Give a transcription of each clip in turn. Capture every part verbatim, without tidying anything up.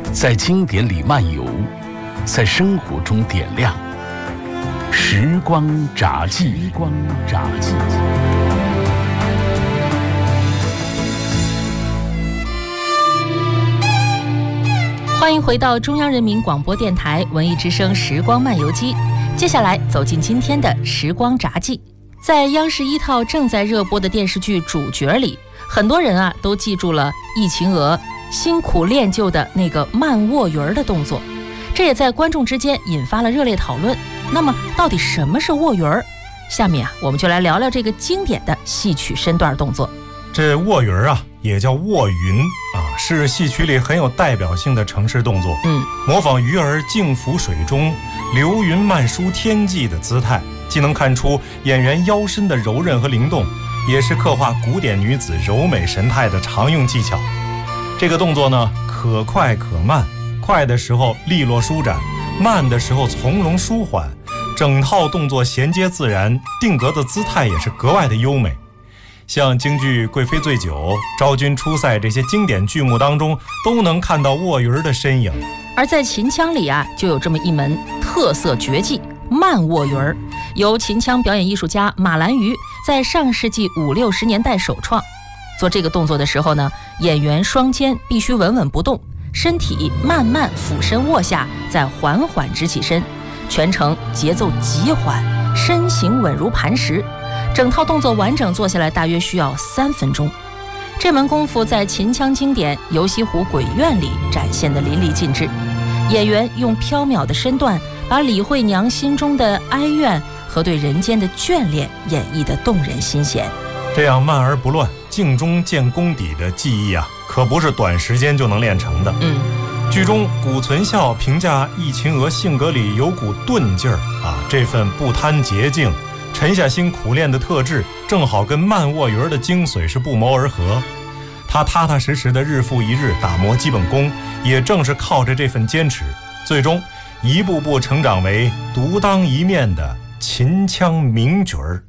在经典里漫游，在生活中点亮。时光札记，时光札记。 欢迎回到中央人民广播电台文艺之声时光漫游记。接下来走进今天的时光札记。在央视一套正在热播的电视剧主角里，很多人啊都记住了易勤娥辛苦练就的那个慢卧鱼儿的动作，这也在观众之间引发了热烈讨论。那么到底什么是卧鱼儿？下面啊我们就来聊聊这个经典的戏曲身段动作。 这卧鱼儿啊也叫卧云啊，是戏曲里很有代表性的程式动作。 嗯， 模仿鱼儿静浮水中，流云漫舒天际的姿态，既能看出演员腰身的柔韧和灵动，也是刻画古典女子柔美神态的常用技巧。这个动作呢，可快可慢，快的时候利落舒展，慢的时候从容舒缓，整套动作衔接自然，定格的姿态也是格外的优美。像京剧《贵妃醉酒》、昭君出塞这些经典剧目当中，都能看到卧鱼儿的身影。 而在秦腔里啊，就有这么一门特色绝技慢卧鱼儿，由秦腔表演艺术家马兰瑜在上世纪五六十年代首创。做这个动作的时候呢，演员双肩必须稳稳不动，身体慢慢俯身卧下，再缓缓直起身，全程节奏极缓，身形稳如磐石。整套动作完整做下来大约需要三分钟。这门功夫在秦腔经典《游西湖鬼怨》里展现得淋漓尽致。演员用飘渺的身段，把李惠娘心中的哀怨和对人间的眷恋演绎得动人心弦。 这样慢而不乱、静中见功底的技艺啊，可不是短时间就能练成的。 嗯， 剧中古存孝评价易勤娥性格里有股钝劲儿啊，这份不贪捷径、沉下心苦练的特质，正好跟慢卧鱼儿的精髓是不谋而合。他踏踏实实的日复一日打磨基本功，也正是靠着这份坚持，最终一步步成长为独当一面的秦腔名角儿。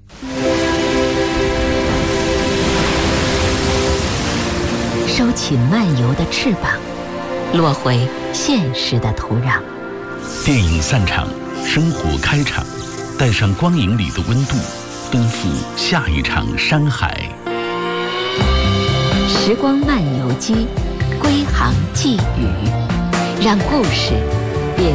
收起漫游的翅膀，落回现实的土壤。 电影散场，生活开场，带上光影里的温度，奔赴下一场山海。 时光漫游记，归航寄语，让故事